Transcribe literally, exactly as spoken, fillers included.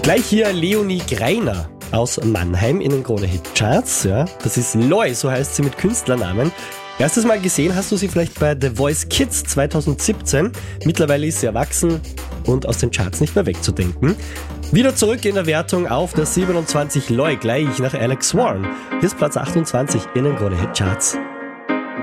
Gleich hier Leonie Greiner aus Mannheim in den Krone-Hit-Charts. Ja, das ist Loi, so heißt sie mit Künstlernamen. Erstes Mal gesehen hast du sie vielleicht bei The Voice Kids zwanzig siebzehn. Mittlerweile ist sie erwachsen und aus den Charts nicht mehr wegzudenken. Wieder zurück in der Wertung auf der siebenundzwanzig Loi, gleich nach Alex Warren. Hier ist Platz achtundzwanzig in den Krone-Hit-Charts.